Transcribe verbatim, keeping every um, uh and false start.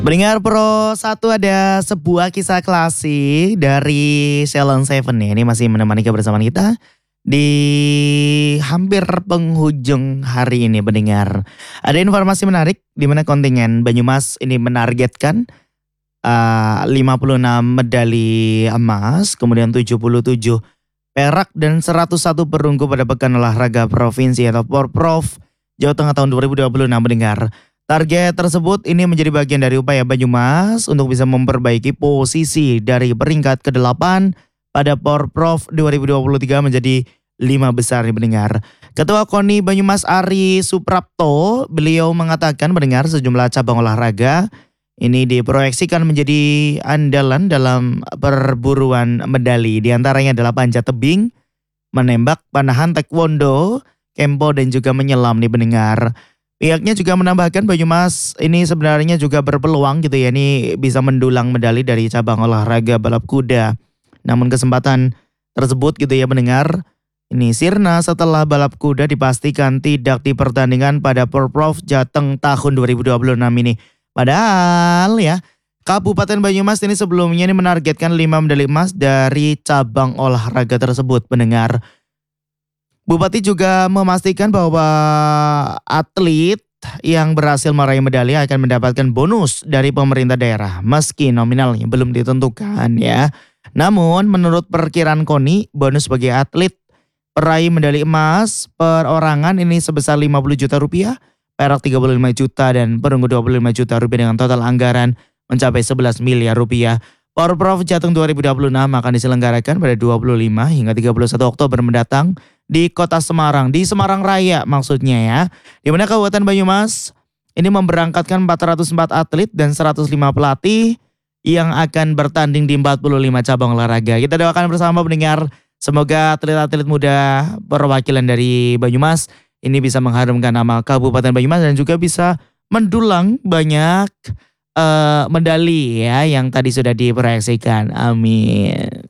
Pendengar Pro satu ada sebuah kisah klasik dari Sheldon Seven ya. Ini masih menemani kebersamaan kita di hampir penghujung hari ini pendengar. Ada informasi menarik di mana kontingen Banyumas ini menargetkan uh, lima puluh enam medali emas, kemudian tujuh puluh tujuh perak dan seratus satu perunggu pada Pekan Olahraga Provinsi atau Porprov Jawa Tengah tahun dua ribu dua puluh enam pendengar. Target tersebut ini menjadi bagian dari upaya Banyumas untuk bisa memperbaiki posisi dari peringkat kedelapan pada Porprov dua ribu dua puluh tiga menjadi lima besar nih pendengar. Ketua KONI Banyumas Ari Suprapto, beliau mengatakan mendengar sejumlah cabang olahraga ini diproyeksikan menjadi andalan dalam perburuan medali. Di antaranya adalah panjat tebing, menembak, panahan, taekwondo, kempo dan juga menyelam nih pendengar. Pihaknya juga menambahkan Banyumas ini sebenarnya juga berpeluang gitu ya, ini bisa mendulang medali dari cabang olahraga balap kuda. Namun kesempatan tersebut gitu ya mendengar, ini sirna setelah balap kuda dipastikan tidak dipertandingkan pada Porprov Jateng tahun dua ribu dua puluh enam ini. Padahal ya, Kabupaten Banyumas ini sebelumnya ini menargetkan lima medali emas dari cabang olahraga tersebut pendengar. Bupati juga memastikan bahwa atlet yang berhasil meraih medali akan mendapatkan bonus dari pemerintah daerah meski nominalnya belum ditentukan ya. Namun menurut perkiraan KONI, bonus bagi atlet peraih medali emas perorangan ini sebesar lima puluh juta rupiah, perak tiga puluh lima juta dan perunggu dua puluh lima juta rupiah dengan total anggaran mencapai sebelas miliar rupiah. Porprov Jateng dua ribu dua puluh enam akan diselenggarakan pada dua puluh lima hingga tiga puluh satu Oktober mendatang di Kota Semarang, di Semarang Raya maksudnya ya. Di mana Kabupaten Banyumas ini memberangkatkan empat ratus empat atlet dan seratus lima pelatih yang akan bertanding di empat puluh lima cabang olahraga. Kita doakan bersama pendengar, semoga atlet-atlet muda perwakilan dari Banyumas ini bisa mengharumkan nama Kabupaten Banyumas dan juga bisa mendulang banyak Uh, medali ya yang tadi sudah diproyeksikan. Amin.